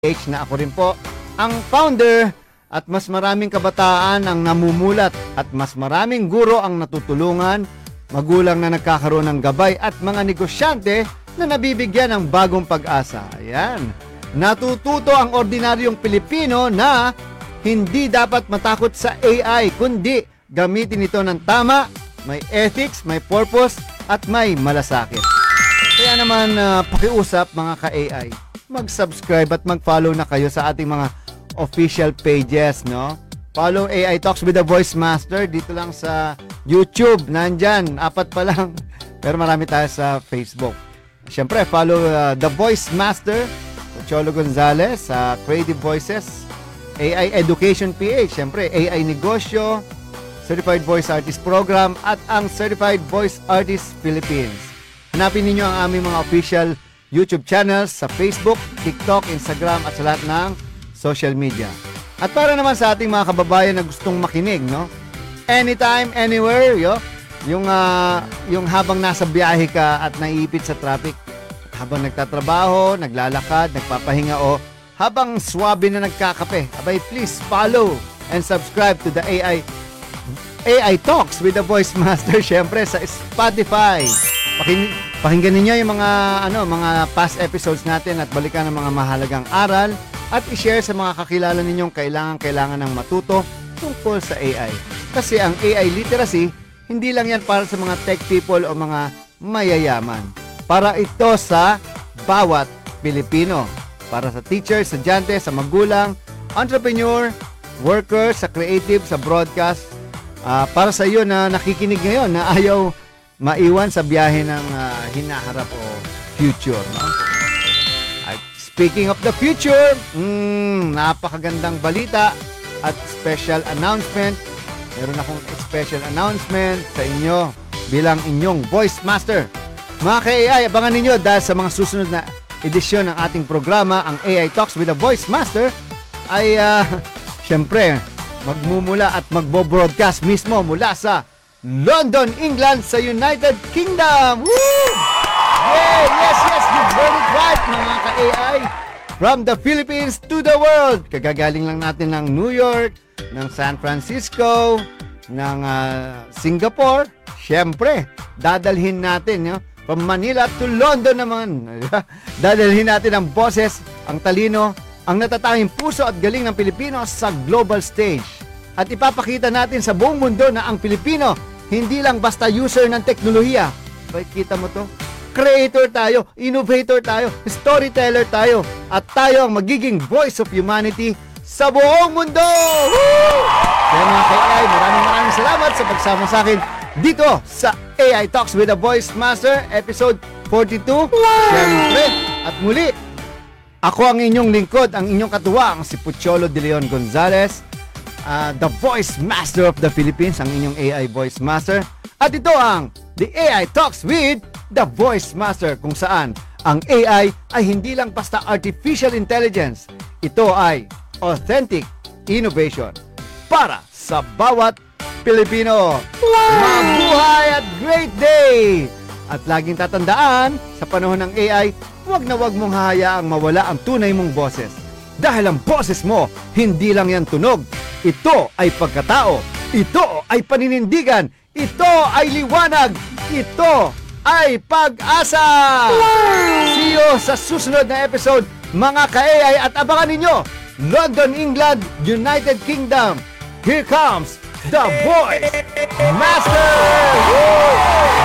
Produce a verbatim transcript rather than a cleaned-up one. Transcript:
na ako rin po ang founder at mas maraming kabataan ang namumulat at mas maraming guro ang natutulungan, magulang na nagkakaroon ng gabay at mga negosyante na nabibigyan ng bagong pag-asa. Ayan. Natututo ang ordinaryong Pilipino na hindi dapat matakot sa A I, kundi gamitin ito ng tama, may ethics, may purpose, at may malasakit. Kaya naman, uh, pakiusap mga ka-A I, mag-subscribe at mag-follow na kayo sa ating mga official pages, no? Follow A I Talks with the Voice Master dito lang sa YouTube. Nandyan, apat pa lang. Pero marami tayo sa Facebook. Siyempre, follow uh, The Voice Master, Cholo Gonzales, sa uh, Creative Voices, A I Education P H, siyempre, A I Negosyo, Certified Voice Artist Program, at ang Certified Voice Artist Philippines. Hanapin ninyo ang aming mga official YouTube channels sa Facebook, TikTok, Instagram, at sa lahat ng social media. At para naman sa ating mga kababayan na gustong makinig, no? Anytime, anywhere, yo. Yung, uh, yung habang nasa biyahe ka at naiipit sa traffic, habang nagtatrabaho, naglalakad, nagpapahinga, o habang swabe na nagkakape, abay, please follow and subscribe to the A I A I Talks with the Voice Master, syempre sa Spotify. Pakin pakinggan niyo yung mga ano, mga past episodes natin at balikan ng mga mahalagang aral at i-share sa mga kakilala ninyong kailangan-kailangan ng matuto tungkol sa A I. Kasi ang A I literacy, hindi lang yan para sa mga tech people o mga mayayaman. Para ito sa bawat Pilipino. Para sa teachers, estudyante, sa magulang, entrepreneur, worker, sa creative, sa broadcast. Uh, para sa iyo na nakikinig ngayon na ayaw maiwan sa biyahe ng uh, hinaharap o future, no? At speaking of the future, mm, napakagandang balita at special announcement. Meron akong special announcement sa inyo bilang inyong Voice Master. Mga ka-A I, abangan ninyo dahil sa mga susunod na edisyon ng ating programa, ang A I Talks with a Voice Master, ay uh, syempre, magmumula at magbo-broadcast mismo mula sa London, England, sa United Kingdom. Woo! Yeah, yes, yes, you heard it right, mga ka-A I. From the Philippines to the world. Kagagaling lang natin ng New York, ng San Francisco, ng uh, Singapore. Siyempre, dadalhin natin, no? From Manila to London naman. Dadalhin natin ang boses, ang talino, ang natatanging puso at galing ng Pilipino sa global stage. At ipapakita natin sa buong mundo na ang Pilipino hindi lang basta user ng teknolohiya. Kita mo to? Creator tayo, innovator tayo, storyteller tayo, at tayo ang magiging voice of humanity sa buong mundo! Woo! Kaya mga ka-A I, maraming maraming salamat sa pagsama sa akin dito sa A I Talks with a Voice Master, episode forty-two. Wow! Siyempre, at muli, ako ang inyong lingkod, ang inyong katuwang, si Pucholo De Leon Gonzales, uh, the Voice Master of the Philippines, ang inyong A I Voice Master. At ito ang The A I Talks with the Voice Master, kung saan ang A I ay hindi lang basta artificial intelligence. Ito ay authentic innovation para sa bawat Pilipino. Wow! Mabuhay at great day! At laging tatandaan, sa panahon ng A I, huwag na huwag mong hahayaang mawala ang tunay mong boses. Dahil ang boses mo, hindi lang yan tunog. Ito ay pagkatao. Ito ay paninindigan. Ito ay liwanag. Ito ay pag-asa. Wow! See you sa susunod na episode, mga ka-A I, at abangan ninyo, London, England, United Kingdom. Here comes the Voice Master! Woo!